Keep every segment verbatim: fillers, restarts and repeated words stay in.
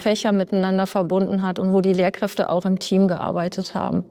Fächer miteinander verbunden hat und wo die Lehrkräfte auch im Team gearbeitet haben.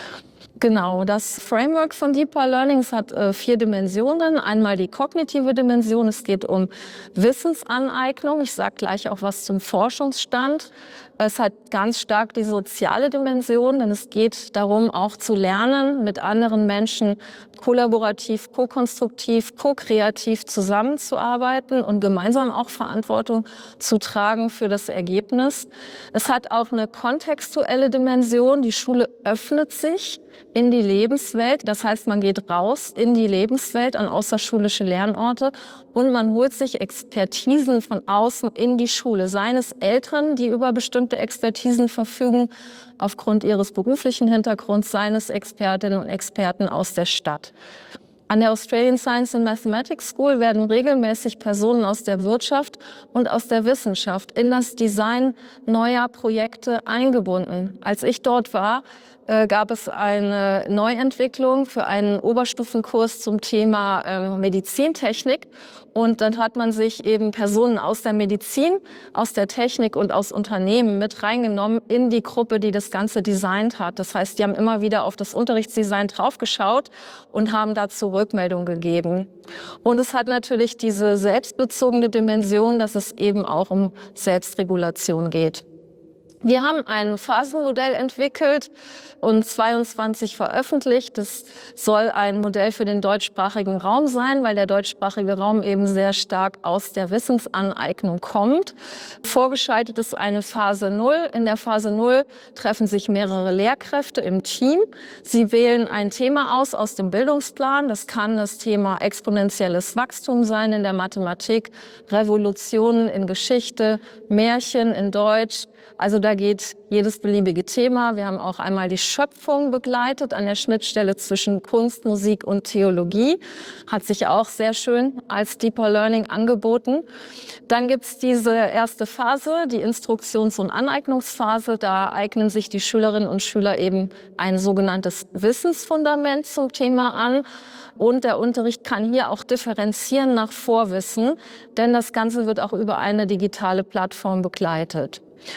Genau, das Framework von Deeper Learnings hat äh, vier Dimensionen. Einmal die kognitive Dimension, es geht um Wissensaneignung. Ich sage gleich auch was zum Forschungsstand. Es hat ganz stark die soziale Dimension, denn es geht darum, auch zu lernen, mit anderen Menschen kollaborativ, ko-konstruktiv, ko-kreativ zusammenzuarbeiten und gemeinsam auch Verantwortung zu tragen für das Ergebnis. Es hat auch eine kontextuelle Dimension. Die Schule öffnet sich in die Lebenswelt. Das heißt, man geht raus in die Lebenswelt an außerschulische Lernorte und man holt sich Expertisen von außen in die Schule. Seien es Eltern, die über bestimmte Expertisen verfügen, aufgrund ihres beruflichen Hintergrunds, seien es Expertinnen und Experten aus der Stadt. An der Australian Science and Mathematics School werden regelmäßig Personen aus der Wirtschaft und aus der Wissenschaft in das Design neuer Projekte eingebunden. Als ich dort war, äh, gab es eine Neuentwicklung für einen Oberstufenkurs zum Thema äh, Medizintechnik. Und dann hat man sich eben Personen aus der Medizin, aus der Technik und aus Unternehmen mit reingenommen in die Gruppe, die das Ganze designt hat. Das heißt, die haben immer wieder auf das Unterrichtsdesign draufgeschaut und haben dazu Rückmeldung gegeben. Und es hat natürlich diese selbstbezogene Dimension, dass es eben auch um Selbstregulation geht. Wir haben ein Phasenmodell entwickelt und zweiundzwanzig veröffentlicht. Das soll ein Modell für den deutschsprachigen Raum sein, weil der deutschsprachige Raum eben sehr stark aus der Wissensaneignung kommt. Vorgeschaltet ist eine Phase null. In der Phase null treffen sich mehrere Lehrkräfte im Team. Sie wählen ein Thema aus aus dem Bildungsplan. Das kann das Thema exponentielles Wachstum sein in der Mathematik, Revolutionen in Geschichte, Märchen in Deutsch. Also da geht jedes beliebige Thema. Wir haben auch einmal die Schöpfung begleitet an der Schnittstelle zwischen Kunst, Musik und Theologie. Hat sich auch sehr schön als Deeper Learning angeboten. Dann gibt's diese erste Phase, die Instruktions- und Aneignungsphase. Da eignen sich die Schülerinnen und Schüler eben ein sogenanntes Wissensfundament zum Thema an. Und der Unterricht kann hier auch differenzieren nach Vorwissen, denn das Ganze wird auch über eine digitale Plattform begleitet.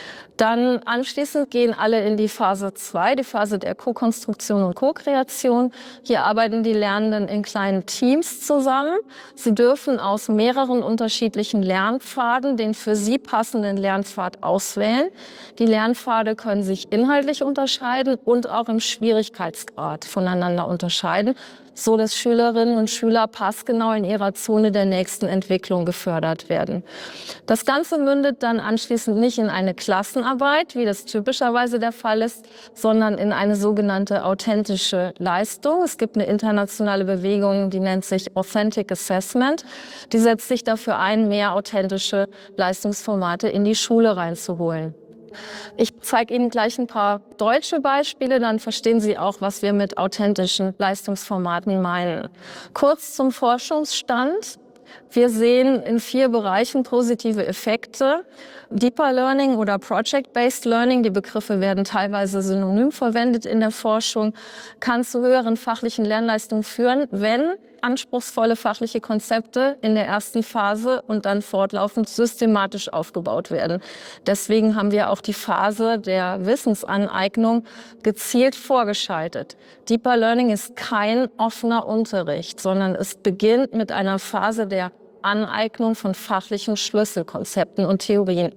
Dann anschließend gehen alle in die Phase zwei, die Phase der Ko-Konstruktion und Ko-Kreation. Hier arbeiten die Lernenden in kleinen Teams zusammen. Sie dürfen aus mehreren unterschiedlichen Lernpfaden den für sie passenden Lernpfad auswählen. Die Lernpfade können sich inhaltlich unterscheiden und auch im Schwierigkeitsgrad voneinander unterscheiden, so dass Schülerinnen und Schüler passgenau in ihrer Zone der nächsten Entwicklung gefördert werden. Das Ganze mündet dann anschließend nicht in eine Klassenarbeit, wie das typischerweise der Fall ist, sondern in eine sogenannte authentische Leistung. Es gibt eine internationale Bewegung, die nennt sich Authentic Assessment. Die setzt sich dafür ein, mehr authentische Leistungsformate in die Schule reinzuholen. Ich zeige Ihnen gleich ein paar deutsche Beispiele, dann verstehen Sie auch, was wir mit authentischen Leistungsformaten meinen. Kurz zum Forschungsstand. Wir sehen in vier Bereichen positive Effekte. Deeper Learning oder Project-Based Learning, die Begriffe werden teilweise synonym verwendet in der Forschung, kann zu höheren fachlichen Lernleistungen führen, wenn anspruchsvolle fachliche Konzepte in der ersten Phase und dann fortlaufend systematisch aufgebaut werden. Deswegen haben wir auch die Phase der Wissensaneignung gezielt vorgeschaltet. Deeper Learning ist kein offener Unterricht, sondern es beginnt mit einer Phase der Aneignung von fachlichen Schlüsselkonzepten und Theorien.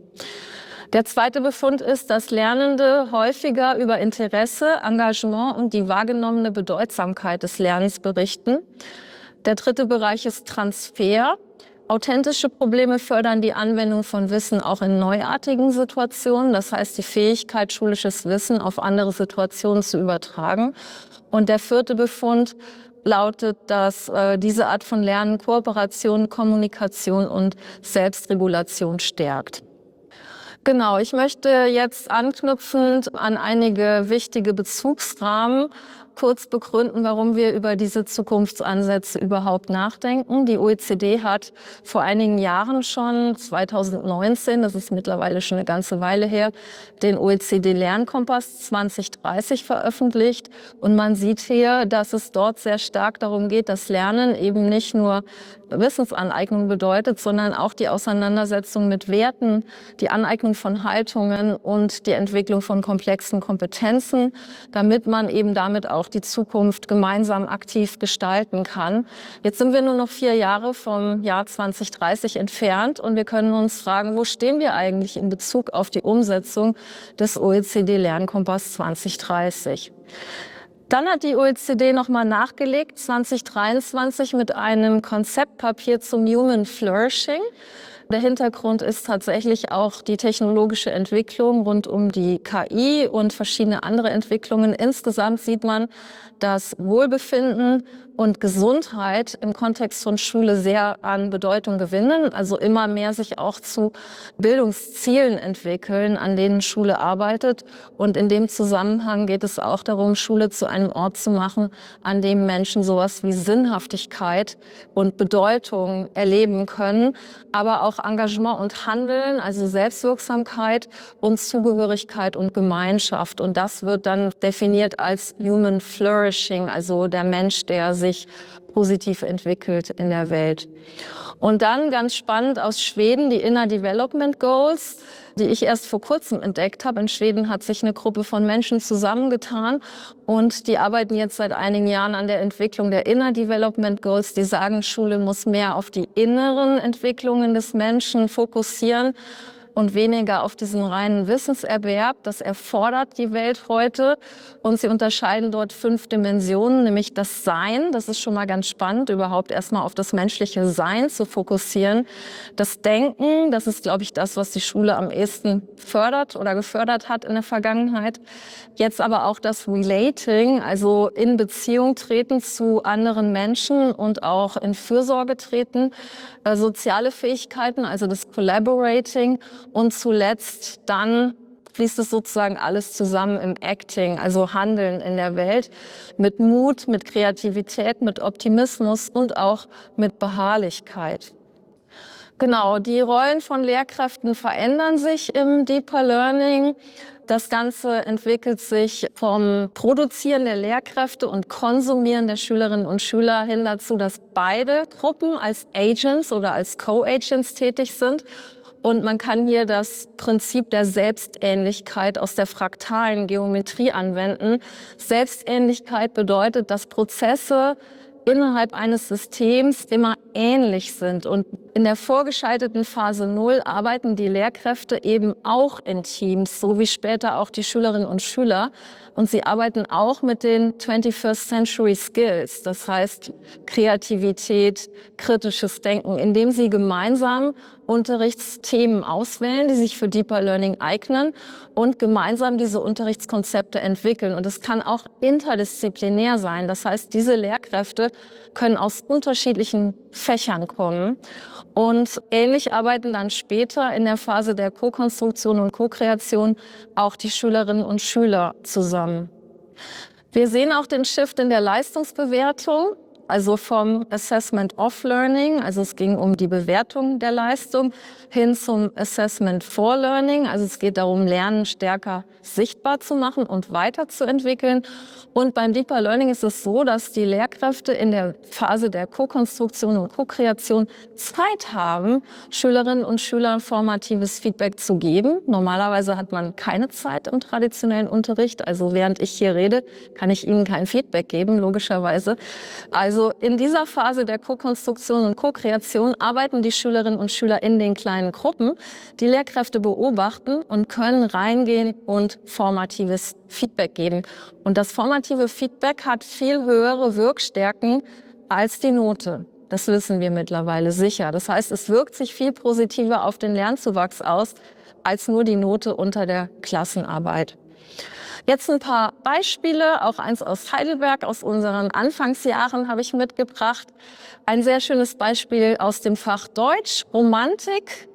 Der zweite Befund ist, dass Lernende häufiger über Interesse, Engagement und die wahrgenommene Bedeutsamkeit des Lernens berichten. Der dritte Bereich ist Transfer. Authentische Probleme fördern die Anwendung von Wissen auch in neuartigen Situationen. Das heißt, die Fähigkeit, schulisches Wissen auf andere Situationen zu übertragen. Und der vierte Befund lautet, dass äh, diese Art von Lernen Kooperation, Kommunikation und Selbstregulation stärkt. Genau, ich möchte jetzt anknüpfend an einige wichtige Bezugsrahmen kurz begründen, warum wir über diese Zukunftsansätze überhaupt nachdenken. Die O E C D hat vor einigen Jahren schon, zweitausendneunzehn, das ist mittlerweile schon eine ganze Weile her, den O E C D-Lernkompass zwanzig dreißig veröffentlicht. Und man sieht hier, dass es dort sehr stark darum geht, dass Lernen eben nicht nur Wissensaneignung bedeutet, sondern auch die Auseinandersetzung mit Werten, die Aneignung von Haltungen und die Entwicklung von komplexen Kompetenzen, damit man eben damit auch die Zukunft gemeinsam aktiv gestalten kann. Jetzt sind wir nur noch vier Jahre vom Jahr zwanzig dreißig entfernt und wir können uns fragen, wo stehen wir eigentlich in Bezug auf die Umsetzung des O E C D-Lernkompass zwanzig dreißig? Dann hat die O E C D nochmal nachgelegt, zwanzig dreiundzwanzig, mit einem Konzeptpapier zum Human Flourishing. Der Hintergrund ist tatsächlich auch die technologische Entwicklung rund um die K I und verschiedene andere Entwicklungen. Insgesamt sieht man, dass Wohlbefinden und Gesundheit im Kontext von Schule sehr an Bedeutung gewinnen, also immer mehr sich auch zu Bildungszielen entwickeln, an denen Schule arbeitet. Und in dem Zusammenhang geht es auch darum, Schule zu einem Ort zu machen, an dem Menschen sowas wie Sinnhaftigkeit und Bedeutung erleben können, aber auch Engagement und Handeln, also Selbstwirksamkeit und Zugehörigkeit und Gemeinschaft. Und das wird dann definiert als Human Flourishing, also der Mensch, der sich positiv entwickelt in der Welt. Und dann ganz spannend aus Schweden die Inner Development Goals, die ich erst vor kurzem entdeckt habe. In Schweden hat sich eine Gruppe von Menschen zusammengetan und die arbeiten jetzt seit einigen Jahren an der Entwicklung der Inner Development Goals. Die sagen, Schule muss mehr auf die inneren Entwicklungen des Menschen fokussieren und weniger auf diesen reinen Wissenserwerb. Das erfordert die Welt heute. Und sie unterscheiden dort fünf Dimensionen, nämlich das Sein. Das ist schon mal ganz spannend, überhaupt erstmal auf das menschliche Sein zu fokussieren. Das Denken, das ist, glaube ich, das, was die Schule am ehesten fördert oder gefördert hat in der Vergangenheit. Jetzt aber auch das Relating, also in Beziehung treten zu anderen Menschen und auch in Fürsorge treten. Äh, soziale Fähigkeiten, also das Collaborating. Und zuletzt dann fließt es sozusagen alles zusammen im Acting, also Handeln in der Welt, mit Mut, mit Kreativität, mit Optimismus und auch mit Beharrlichkeit. Genau, die Rollen von Lehrkräften verändern sich im Deeper Learning. Das Ganze entwickelt sich vom Produzieren der Lehrkräfte und Konsumieren der Schülerinnen und Schüler hin dazu, dass beide Gruppen als Agents oder als Co-Agents tätig sind. Und man kann hier das Prinzip der Selbstähnlichkeit aus der fraktalen Geometrie anwenden. Selbstähnlichkeit bedeutet, dass Prozesse innerhalb eines Systems immer ähnlich sind. Und in der vorgeschalteten Phase null arbeiten die Lehrkräfte eben auch in Teams, so wie später auch die Schülerinnen und Schüler. Und sie arbeiten auch mit den twenty-first Century Skills, das heißt Kreativität, kritisches Denken, indem sie gemeinsam Unterrichtsthemen auswählen, die sich für Deeper Learning eignen und gemeinsam diese Unterrichtskonzepte entwickeln. Und es kann auch interdisziplinär sein. Das heißt, diese Lehrkräfte können aus unterschiedlichen Fächern kommen. Und ähnlich arbeiten dann später in der Phase der Co-Konstruktion und Co-Kreation auch die Schülerinnen und Schüler zusammen. Wir sehen auch den Shift in der Leistungsbewertung. Also vom Assessment of Learning, also es ging um die Bewertung der Leistung, hin zum Assessment for Learning. Also es geht darum, Lernen stärker sichtbar zu machen und weiterzuentwickeln. Und beim Deeper Learning ist es so, dass die Lehrkräfte in der Phase der Co-Konstruktion und Co-Kreation Zeit haben, Schülerinnen und Schülern formatives Feedback zu geben. Normalerweise hat man keine Zeit im traditionellen Unterricht. Also während ich hier rede, kann ich Ihnen kein Feedback geben, logischerweise. Also Also in dieser Phase der Co-Konstruktion und Co-Kreation arbeiten die Schülerinnen und Schüler in den kleinen Gruppen. Die Lehrkräfte beobachten und können reingehen und formatives Feedback geben. Und das formative Feedback hat viel höhere Wirkstärken als die Note. Das wissen wir mittlerweile sicher. Das heißt, es wirkt sich viel positiver auf den Lernzuwachs aus als nur die Note unter der Klassenarbeit. Jetzt ein paar Beispiele, auch eins aus Heidelberg, aus unseren Anfangsjahren habe ich mitgebracht. Ein sehr schönes Beispiel aus dem Fach Deutsch, Romantik.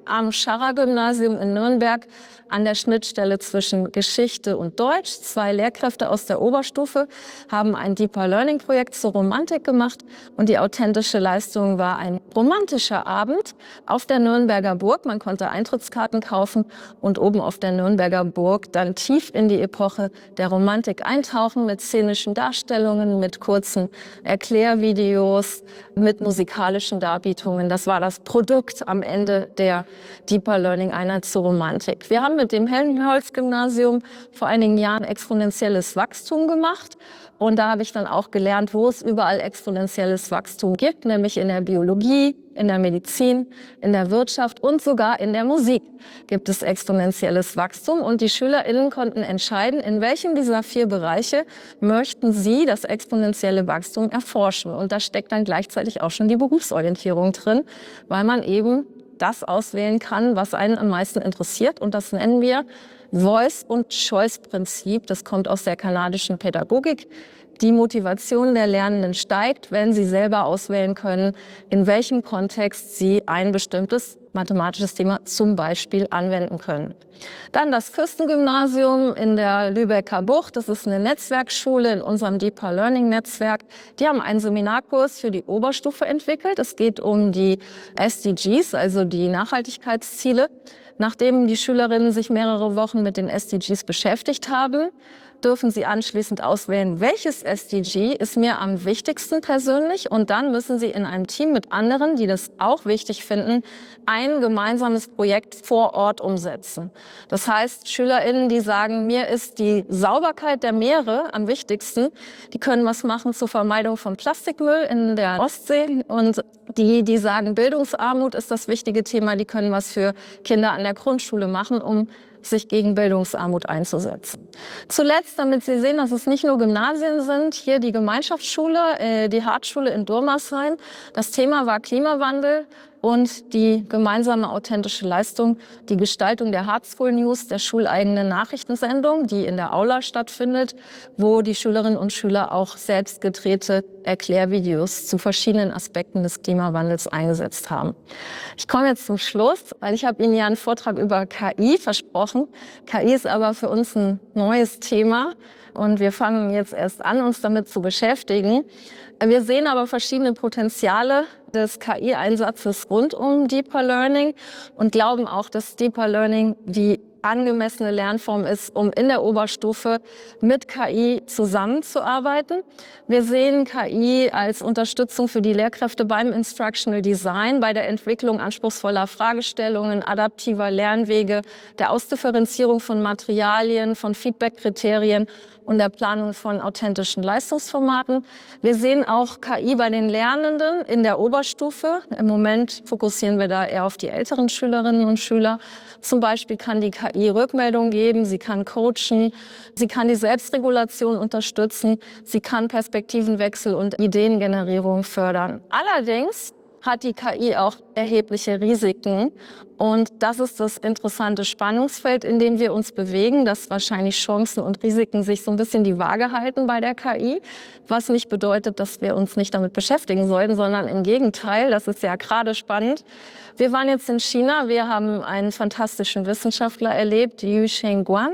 am Scharrer-Gymnasium in Nürnberg an der Schnittstelle zwischen Geschichte und Deutsch. Zwei Lehrkräfte aus der Oberstufe haben ein Deeper Learning Projekt zur Romantik gemacht und die authentische Leistung war ein romantischer Abend auf der Nürnberger Burg. Man konnte Eintrittskarten kaufen und oben auf der Nürnberger Burg dann tief in die Epoche der Romantik eintauchen mit szenischen Darstellungen, mit kurzen Erklärvideos, mit musikalischen Darbietungen. Das war das Produkt am Ende der Deeper Learning Einheit zur Romantik. Wir haben mit dem Helmholtz-Gymnasium vor einigen Jahren exponentielles Wachstum gemacht. Und da habe ich dann auch gelernt, wo es überall exponentielles Wachstum gibt, nämlich in der Biologie, in der Medizin, in der Wirtschaft und sogar in der Musik gibt es exponentielles Wachstum. Und die SchülerInnen konnten entscheiden, in welchem dieser vier Bereiche möchten sie das exponentielle Wachstum erforschen. Und da steckt dann gleichzeitig auch schon die Berufsorientierung drin, weil man eben das auswählen kann, was einen am meisten interessiert. Und das nennen wir Voice- und Choice-Prinzip. Das kommt aus der kanadischen Pädagogik. Die Motivation der Lernenden steigt, wenn sie selber auswählen können, in welchem Kontext sie ein bestimmtes mathematisches Thema zum Beispiel anwenden können. Dann das Fürstengymnasium in der Lübecker Bucht. Das ist eine Netzwerkschule in unserem Deeper Learning Netzwerk. Die haben einen Seminarkurs für die Oberstufe entwickelt. Es geht um die S D Gs, also die Nachhaltigkeitsziele. Nachdem die Schülerinnen sich mehrere Wochen mit den S D Gs beschäftigt haben, dürfen sie anschließend auswählen, welches S D G ist mir am wichtigsten persönlich. Und dann müssen sie in einem Team mit anderen, die das auch wichtig finden, ein gemeinsames Projekt vor Ort umsetzen. Das heißt, SchülerInnen, die sagen, mir ist die Sauberkeit der Meere am wichtigsten, die können was machen zur Vermeidung von Plastikmüll in der Ostsee. Und die, die sagen, Bildungsarmut ist das wichtige Thema, die können was für Kinder an der Grundschule machen, um sich gegen Bildungsarmut einzusetzen. Zuletzt, damit Sie sehen, dass es nicht nur Gymnasien sind, hier die Gemeinschaftsschule, äh, die Hartschule in Durmersheim. Das Thema war Klimawandel und die gemeinsame authentische Leistung, die Gestaltung der Harzful News, der schuleigenen Nachrichtensendung, die in der Aula stattfindet, wo die Schülerinnen und Schüler auch selbst gedrehte Erklärvideos zu verschiedenen Aspekten des Klimawandels eingesetzt haben. Ich komme jetzt zum Schluss, weil ich habe Ihnen ja einen Vortrag über K I versprochen. K I ist aber für uns ein neues Thema und wir fangen jetzt erst an, uns damit zu beschäftigen. Wir sehen aber verschiedene Potenziale des K I-Einsatzes rund um Deeper Learning und glauben auch, dass Deeper Learning die angemessene Lernform ist, um in der Oberstufe mit K I zusammenzuarbeiten. Wir sehen K I als Unterstützung für die Lehrkräfte beim Instructional Design, bei der Entwicklung anspruchsvoller Fragestellungen, adaptiver Lernwege, der Ausdifferenzierung von Materialien, von Feedback-Kriterien und der Planung von authentischen Leistungsformaten. Wir sehen auch K I bei den Lernenden in der Oberstufe. Im Moment fokussieren wir da eher auf die älteren Schülerinnen und Schüler. Zum Beispiel kann die K I Rückmeldung geben, sie kann coachen, sie kann die Selbstregulation unterstützen, sie kann Perspektivenwechsel und Ideengenerierung fördern. Allerdings hat die K I auch erhebliche Risiken. Und das ist das interessante Spannungsfeld, in dem wir uns bewegen, dass wahrscheinlich Chancen und Risiken sich so ein bisschen die Waage halten bei der K I, was nicht bedeutet, dass wir uns nicht damit beschäftigen sollten, sondern im Gegenteil, das ist ja gerade spannend. Wir waren jetzt in China, wir haben einen fantastischen Wissenschaftler erlebt, Yu Shengguan,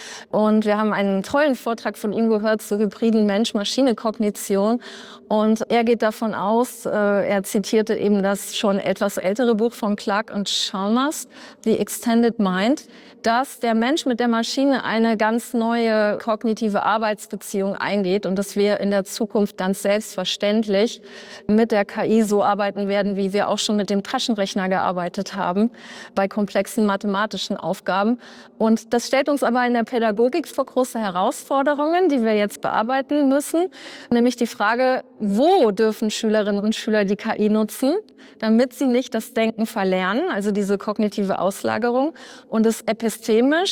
und wir haben einen tollen Vortrag von ihm gehört zur hybriden Mensch-Maschine-Kognition. Und er geht davon aus, äh, er zitierte eben das schon etwas ältere Buch von Clark und Chalmers, The Extended Mind, dass der Mensch mit der Maschine eine ganz neue kognitive Arbeitsbeziehung eingeht und dass wir in der Zukunft ganz selbstverständlich mit der K I so arbeiten werden, wie wir auch schon mit dem Taschenrechner gearbeitet haben, bei komplexen mathematischen Aufgaben. Und das stellt uns aber in der Pädagogik vor große Herausforderungen, die wir jetzt bearbeiten müssen, nämlich die Frage, wo dürfen Schülerinnen und Schüler die K I nutzen, damit sie nicht das Denken verlernen, also diese kognitive Auslagerung, und es epistemisch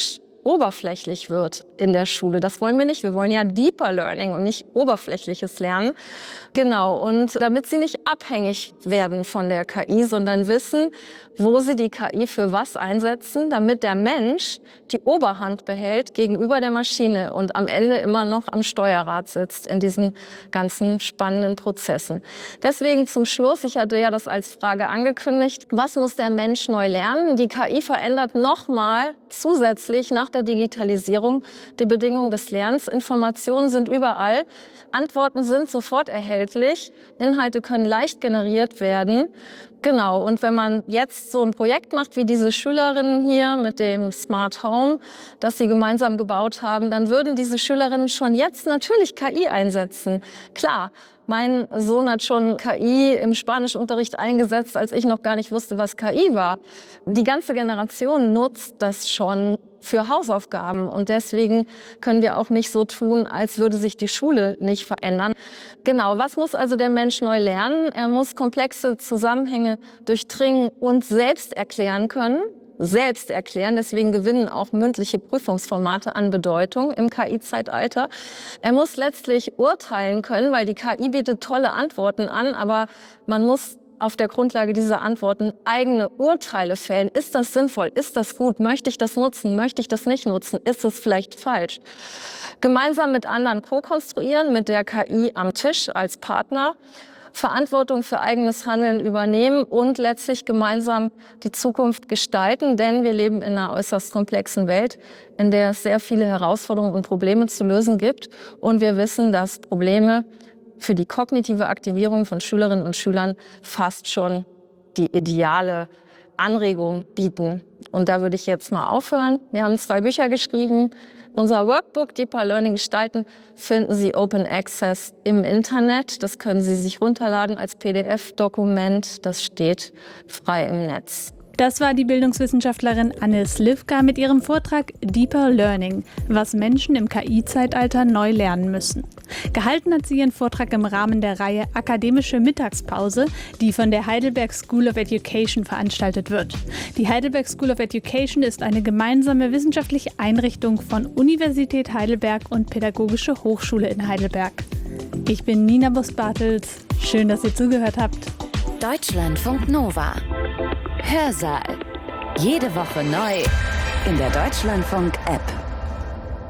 oberflächlich wird in der Schule. Das wollen wir nicht. Wir wollen ja Deeper Learning und nicht oberflächliches Lernen. Genau. Und damit sie nicht abhängig werden von der K I, sondern wissen, wo sie die K I für was einsetzen, damit der Mensch die Oberhand behält gegenüber der Maschine und am Ende immer noch am Steuerrad sitzt in diesen ganzen spannenden Prozessen. Deswegen zum Schluss, ich hatte ja das als Frage angekündigt, was muss der Mensch neu lernen? Die K I verändert nochmal zusätzlich nach der Digitalisierung die Bedingungen des Lernens. Informationen sind überall, Antworten sind sofort erhältlich, Inhalte können leicht generiert werden. Genau, und wenn man jetzt so ein Projekt macht wie diese Schülerinnen hier mit dem Smart Home, das sie gemeinsam gebaut haben, dann würden diese Schülerinnen schon jetzt natürlich K I einsetzen. Klar, mein Sohn hat schon K I im Spanischunterricht eingesetzt, als ich noch gar nicht wusste, was K I war. Die ganze Generation nutzt das schon für Hausaufgaben und deswegen können wir auch nicht so tun, als würde sich die Schule nicht verändern. Genau, was muss also der Mensch neu lernen? Er muss komplexe Zusammenhänge durchdringen und selbst erklären können. Selbst erklären, deswegen gewinnen auch mündliche Prüfungsformate an Bedeutung im K I-Zeitalter. Er muss letztlich urteilen können, weil die K I bietet tolle Antworten an, aber man muss auf der Grundlage dieser Antworten eigene Urteile fällen. Ist das sinnvoll? Ist das gut? Möchte ich das nutzen? Möchte ich das nicht nutzen? Ist es vielleicht falsch? Gemeinsam mit anderen co-konstruieren, mit der K I am Tisch als Partner, Verantwortung für eigenes Handeln übernehmen und letztlich gemeinsam die Zukunft gestalten, denn wir leben in einer äußerst komplexen Welt, in der es sehr viele Herausforderungen und Probleme zu lösen gibt. Und wir wissen, dass Probleme für die kognitive Aktivierung von Schülerinnen und Schülern fast schon die ideale Anregung bieten. Und da würde ich jetzt mal aufhören. Wir haben zwei Bücher geschrieben. Unser Workbook Deeper Learning gestalten finden Sie Open Access im Internet. Das können Sie sich runterladen als P D F-Dokument. Das steht frei im Netz. Das war die Bildungswissenschaftlerin Anne Slivka mit ihrem Vortrag Deeper Learning, was Menschen im K I-Zeitalter neu lernen müssen. Gehalten hat sie ihren Vortrag im Rahmen der Reihe Akademische Mittagspause, die von der Heidelberg School of Education veranstaltet wird. Die Heidelberg School of Education ist eine gemeinsame wissenschaftliche Einrichtung von Universität Heidelberg und Pädagogische Hochschule in Heidelberg. Ich bin Nina Bos-Bartels. Schön, dass ihr zugehört habt. Deutschlandfunk Nova. Hörsaal. Jede Woche neu in der Deutschlandfunk-App.